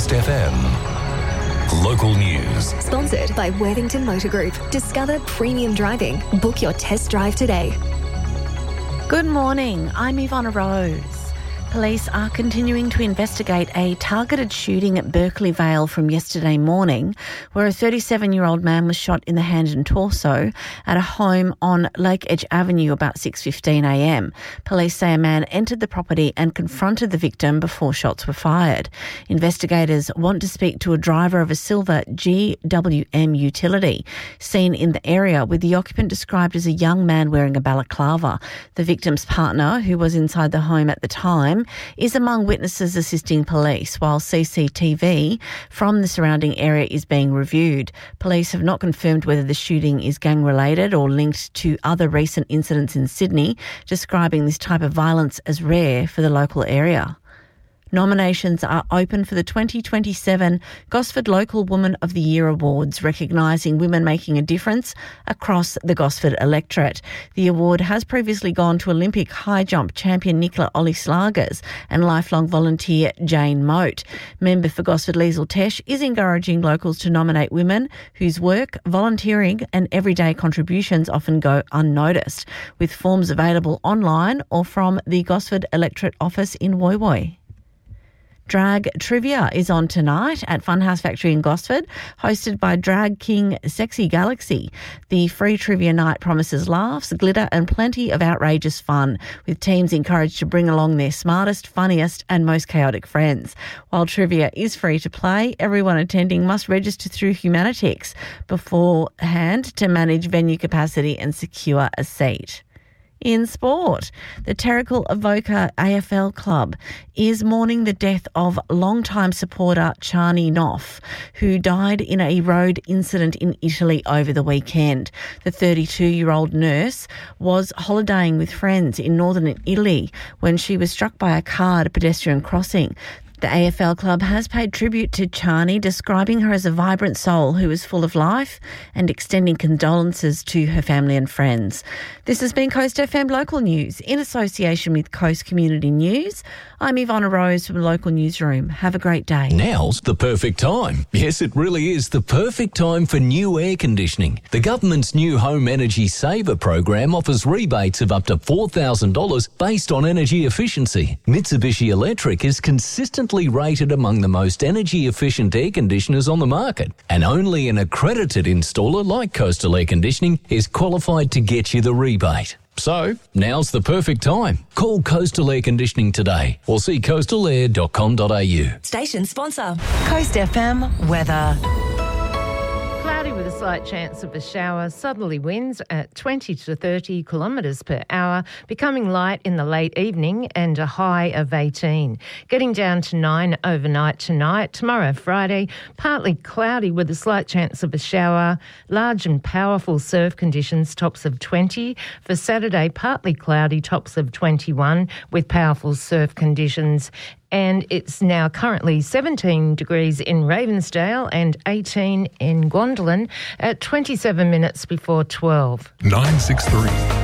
Coast FM. Local news. Sponsored by Worthington Motor Group. Discover premium driving. Book your test drive today. Good morning, I'm Ivana Rose. Police are continuing to investigate a targeted shooting at Berkeley Vale from yesterday morning, where a 37-year-old man was shot in the hand and torso at a home on Lake Edge Avenue about 6:15am. Police say a man entered the property and confronted the victim before shots were fired. Investigators want to speak to a driver of a silver GWM utility seen in the area, with the occupant described as a young man wearing a balaclava. The victim's partner, who was inside the home at the time, is among witnesses assisting police, while CCTV from the surrounding area is being reviewed. Police have not confirmed whether the shooting is gang-related or linked to other recent incidents in Sydney, describing this type of violence as rare for the local area. Nominations are open for the 2027 Gosford Local Woman of the Year Awards, recognising women making a difference across the Gosford electorate. The award has previously gone to Olympic high jump champion Nicola Ollie-Slagers and lifelong volunteer Jane Moat. Member for Gosford Liesl Tesh is encouraging locals to nominate women whose work, volunteering and everyday contributions often go unnoticed, with forms available online or from the Gosford Electorate Office in Woy Woy. Drag Trivia is on tonight at Funhouse Factory in Gosford, hosted by drag king Sexy Galaxy. The free trivia night promises laughs, glitter and plenty of outrageous fun, with teams encouraged to bring along their smartest, funniest and most chaotic friends. While trivia is free to play, everyone attending must register through Humanitix beforehand to manage venue capacity and secure a seat. In sport, the Terrigal Avoca AFL club is mourning the death of longtime supporter Chani Noff, who died in a road incident in Italy over the weekend. The 32-year-old nurse was holidaying with friends in northern Italy when she was struck by a car at a pedestrian crossing. The AFL club has paid tribute to Chani, describing her as a vibrant soul who is full of life and extending condolences to her family and friends. This has been Coast FM Local News in association with Coast Community News. I'm Ivana Rose from the Local Newsroom. Have a great day. Now's the perfect time. Yes, it really is the perfect time for new air conditioning. The government's new Home Energy Saver program offers rebates of up to $4,000 based on energy efficiency. Mitsubishi Electric is consistently rated among the most energy efficient air conditioners on the market, and only an accredited installer like Coastal Air Conditioning is qualified to get you the rebate. So, now's the perfect time. Call Coastal Air Conditioning today or see coastalair.com.au. Station sponsor, Coast FM weather. Cloudy with a slight chance of a shower, southerly winds at 20 to 30 kilometres per hour, becoming light in the late evening and a high of 18. Getting down to 9 overnight tonight. Tomorrow, Friday, partly cloudy with a slight chance of a shower, large and powerful surf conditions, tops of 20. For Saturday, partly cloudy, tops of 21 with powerful surf conditions. And it's now currently 17 degrees in Ravensdale and 18 in Gwendolyn at 27 minutes before 12. 963.